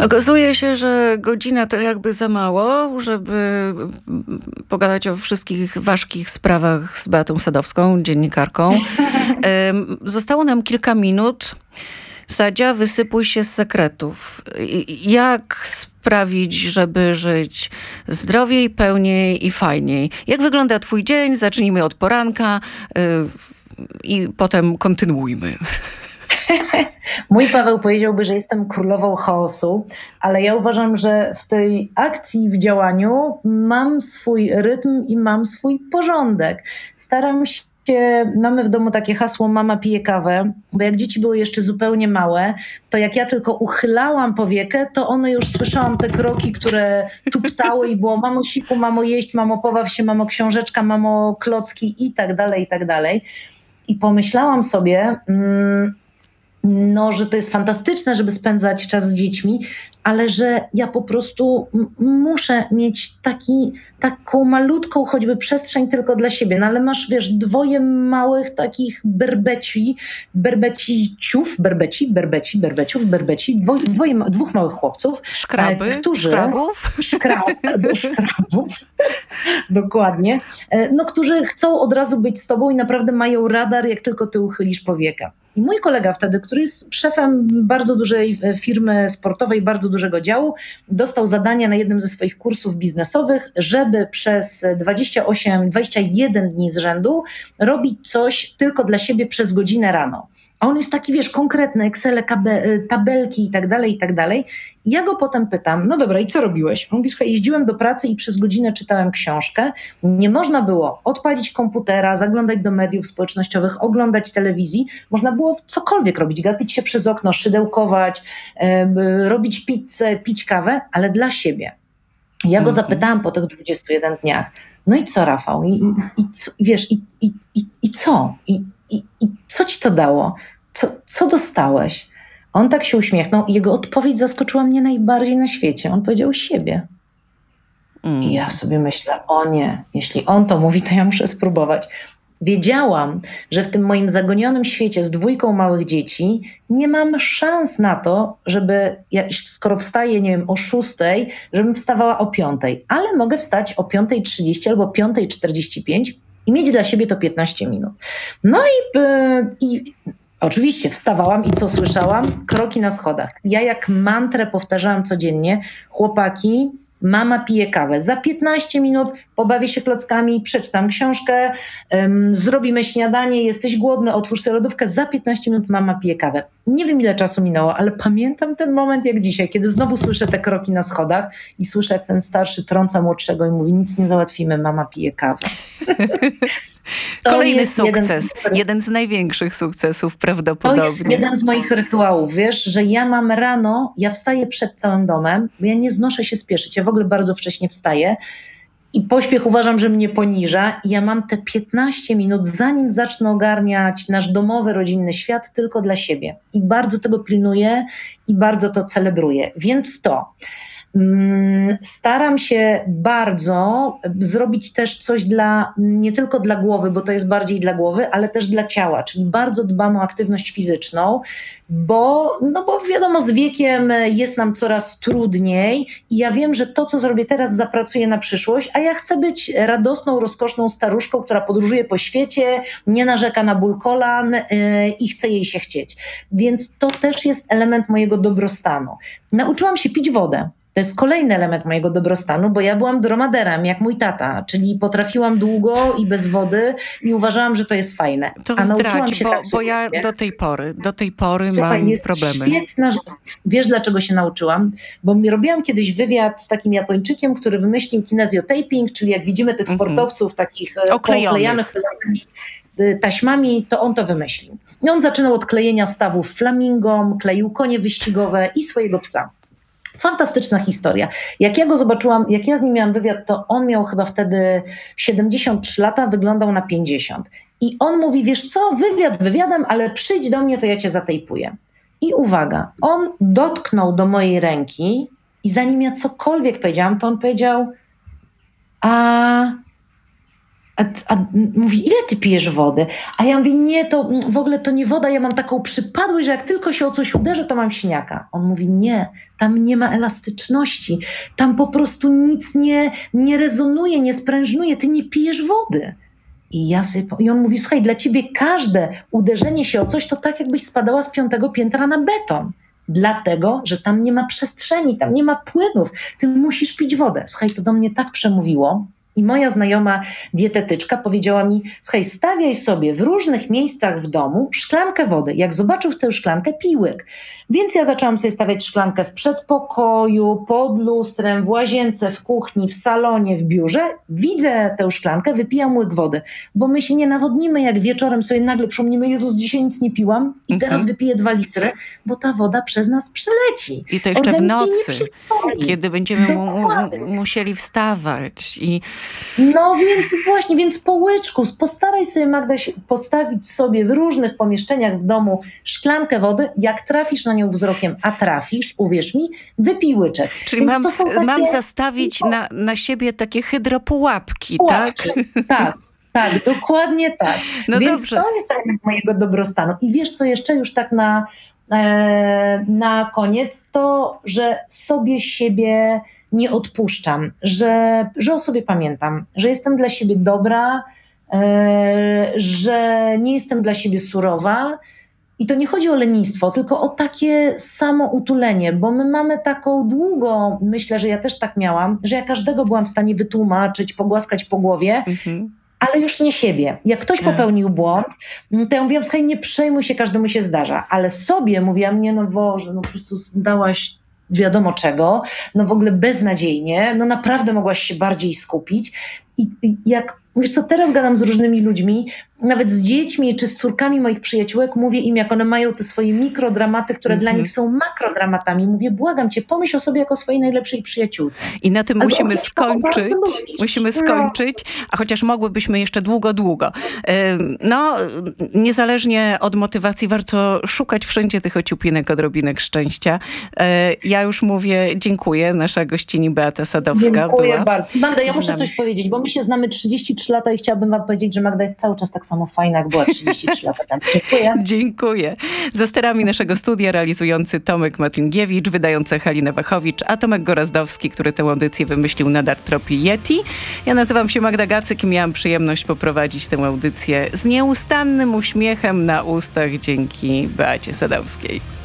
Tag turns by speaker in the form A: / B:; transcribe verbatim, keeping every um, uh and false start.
A: Okazuje się, że godzina to jakby za mało, żeby pogadać o wszystkich ważkich sprawach z Beatą Sadowską, dziennikarką. Zostało nam kilka minut. Sadzia, wysypuj się z sekretów. Jak sprawić, żeby żyć zdrowiej, pełniej i fajniej? Jak wygląda twój dzień? Zacznijmy od poranka i potem kontynuujmy.
B: Mój Paweł powiedziałby, że jestem królową chaosu, ale ja uważam, że w tej akcji, w działaniu mam swój rytm i mam swój porządek. Staram się, mamy w domu takie hasło mama pije kawę, bo jak dzieci były jeszcze zupełnie małe, to jak ja tylko uchylałam powiekę, to one już słyszałam te kroki, które tuptały i było mamo siku, mamo jeść, mamo pobaw się, mamo książeczka, mamo klocki i tak dalej, i tak dalej. I pomyślałam sobie... Mm, No, że to jest fantastyczne, żeby spędzać czas z dziećmi, ale że ja po prostu m- muszę mieć taki, taką malutką choćby przestrzeń tylko dla siebie. No ale masz, wiesz, dwoje małych takich berbeci, berbeciciów, berbeci, berbeci, berbeciów, berbeci, dwo, dwoje, dwóch małych chłopców.
A: Szkraby,
B: e, którzy,
A: szkrabów.
B: Szkrab, szkrabów, dokładnie. E, no, którzy chcą od razu być z tobą i naprawdę mają radar, jak tylko ty uchylisz powiekę. I mój kolega wtedy, który jest szefem bardzo dużej firmy sportowej, bardzo dużego działu, dostał zadania na jednym ze swoich kursów biznesowych, żeby przez dwadzieścia osiem, dwadzieścia jeden dni z rzędu robić coś tylko dla siebie przez godzinę rano. A on jest taki, wiesz, konkretny, Excel, tabelki i tak dalej, i tak dalej. I ja go potem pytam, no dobra, i co robiłeś? On mówi, słuchaj, jeździłem do pracy i przez godzinę czytałem książkę. Nie można było odpalić komputera, zaglądać do mediów społecznościowych, oglądać telewizji. Można było cokolwiek robić, gapić się przez okno, szydełkować, yy, robić pizzę, pić kawę, ale dla siebie. Ja go mm-hmm. zapytałam po tych dwudziestu jeden dniach, no i co, Rafał? I, i, i co, wiesz, i, i, i, i co? I, i, I co ci to dało? Co, co dostałeś? On tak się uśmiechnął i jego odpowiedź zaskoczyła mnie najbardziej na świecie. On powiedział siebie. Mm. I ja sobie myślę, o nie, jeśli on to mówi, to ja muszę spróbować. Wiedziałam, że w tym moim zagonionym świecie z dwójką małych dzieci nie mam szans na to, żeby, ja, skoro wstaję, nie wiem, o szóstej, żebym wstawała o piątej, ale mogę wstać o piątej trzydzieści albo piątej czterdzieści pięć i mieć dla siebie to piętnaście minut. No i, yy, i oczywiście wstawałam i co słyszałam? Kroki na schodach. Ja jak mantrę powtarzałam codziennie, chłopaki, mama pije kawę. Za piętnaście minut pobawię się klockami, przeczytam książkę, um, zrobimy śniadanie, jesteś głodny, otwórz sobie lodówkę. Za piętnaście minut mama pije kawę. Nie wiem, ile czasu minęło, ale pamiętam ten moment jak dzisiaj, kiedy znowu słyszę te kroki na schodach i słyszę, jak ten starszy trąca młodszego i mówi, nic nie załatwimy, mama pije kawę.
A: Kolejny sukces, jeden z, jeden z największych sukcesów prawdopodobnie.
B: To jest jeden z moich rytuałów, wiesz, że ja mam rano, ja wstaję przed całym domem, bo ja nie znoszę się spieszyć, ja w ogóle bardzo wcześnie wstaję i pośpiech uważam, że mnie poniża i ja mam te piętnaście minut, zanim zacznę ogarniać nasz domowy, rodzinny świat tylko dla siebie i bardzo tego pilnuję i bardzo to celebruję, więc to... Staram się bardzo zrobić też coś dla, nie tylko dla głowy, bo to jest bardziej dla głowy, ale też dla ciała, czyli bardzo dbam o aktywność fizyczną, bo, no bo wiadomo, z wiekiem jest nam coraz trudniej i ja wiem, że to, co zrobię teraz, zapracuję na przyszłość, a ja chcę być radosną, rozkoszną staruszką, która podróżuje po świecie, nie narzeka na ból kolan yy, i chce jej się chcieć. Więc to też jest element mojego dobrostanu. Nauczyłam się pić wodę. To jest kolejny element mojego dobrostanu, bo ja byłam dromaderem, jak mój tata, czyli potrafiłam długo i bez wody i uważałam, że to jest fajne.
A: To
B: A
A: zdradź,
B: nauczyłam się
A: bo,
B: tak,
A: bo ja do tej pory, do tej pory
B: Słuchaj,
A: mam
B: jest
A: problemy.
B: Świetna rzecz. Wiesz, dlaczego się nauczyłam? Bo robiłam kiedyś wywiad z takim Japończykiem, który wymyślił kinesiotaping, czyli jak widzimy tych sportowców mm-hmm. takich oklejanych taśmami, to on to wymyślił. I on zaczynał od klejenia stawów flamingom, kleił konie wyścigowe i swojego psa. Fantastyczna historia. Jak ja go zobaczyłam, jak ja z nim miałam wywiad, to on miał chyba wtedy siedemdziesiąt trzy lata, wyglądał na pięćdziesiąt. I on mówi, wiesz co, wywiad wywiadem, ale przyjdź do mnie, to ja cię zatejpuję. I uwaga, on dotknął do mojej ręki i zanim ja cokolwiek powiedziałam, to on powiedział, a A, a mówi, ile ty pijesz wody? A ja mówię, nie, to w ogóle to nie woda, ja mam taką przypadłość, że jak tylko się o coś uderzę, to mam śniaka. On mówi, nie, tam nie ma elastyczności, tam po prostu nic nie, nie rezonuje, nie sprężnuje, ty nie pijesz wody. I, ja sobie, I on mówi, słuchaj, dla ciebie każde uderzenie się o coś, to tak jakbyś spadała z piątego piętra na beton. Dlatego, że tam nie ma przestrzeni, tam nie ma płynów, ty musisz pić wodę. Słuchaj, to do mnie tak przemówiło. I moja znajoma dietetyczka powiedziała mi, słuchaj, stawiaj sobie w różnych miejscach w domu szklankę wody. Jak zobaczył tę szklankę, pij łyk. Więc ja zaczęłam sobie stawiać szklankę w przedpokoju, pod lustrem, w łazience, w kuchni, w salonie, w biurze. Widzę tę szklankę, wypijam łyk wody, bo my się nie nawodnimy, jak wieczorem sobie nagle przypomnimy, Jezus, dzisiaj nic nie piłam i teraz mhm. wypiję dwa litry, bo ta woda przez nas przeleci.
A: I to jeszcze Organizm w nocy, kiedy będziemy mu, mu, musieli wstawać i
B: No więc właśnie, więc po łyczku, postaraj sobie, Magda, postawić sobie w różnych pomieszczeniach w domu szklankę wody, jak trafisz na nią wzrokiem, a trafisz, uwierz mi, wypij łyczek.
A: Czyli mam, takie... mam zastawić na, na siebie takie hydropułapki,
B: pułapki.
A: tak?
B: Tak. Tak, dokładnie tak.
A: No
B: Więc
A: dobrze.
B: to jest element mojego dobrostanu. I wiesz co jeszcze już tak na, e, na koniec, to, że sobie siebie nie odpuszczam, że, że o sobie pamiętam, że jestem dla siebie dobra, e, że nie jestem dla siebie surowa. I to nie chodzi o lenistwo, tylko o takie samo utulenie, bo my mamy taką długą, myślę, że ja też tak miałam, że ja każdego byłam w stanie wytłumaczyć, pogłaskać po głowie, mhm. ale już nie siebie. Jak ktoś popełnił błąd, to ja mówiłam, słuchaj, nie przejmuj się, każdemu się zdarza, ale sobie mówiłam, nie no Boże, no po prostu dałaś wiadomo czego, no w ogóle beznadziejnie, no naprawdę mogłaś się bardziej skupić. I, i jak, wiesz co, teraz gadam z różnymi ludźmi, nawet z dziećmi czy z córkami moich przyjaciółek, mówię im, jak one mają te swoje mikrodramaty, które mm-hmm. dla nich są makrodramatami. Mówię, błagam cię, pomyśl o sobie jako o swojej najlepszej przyjaciółce.
A: I na tym Albo musimy skończyć, musimy skończyć, a chociaż mogłybyśmy jeszcze długo, długo. No, niezależnie od motywacji warto szukać wszędzie tych ociupinek, odrobinek szczęścia. Ja już mówię, dziękuję, nasza gościni Beata Sadowska.
B: Dziękuję
A: była
B: bardzo. Magda, ja muszę coś powiedzieć, bo my się znamy trzydzieści trzy lata i chciałabym wam powiedzieć, że Magda jest cały czas tak samo fajna, jak była trzydzieści trzy lata temu. Dziękuję.
A: Dziękuję. Za sterami naszego studia realizujący Tomek Matlingiewicz, wydająca Halina Wachowicz, a Tomek Gorazdowski, który tę audycję wymyślił na Dartropii Yeti. Ja nazywam się Magda Gacyk i miałam przyjemność poprowadzić tę audycję z nieustannym uśmiechem na ustach dzięki Beacie Sadowskiej.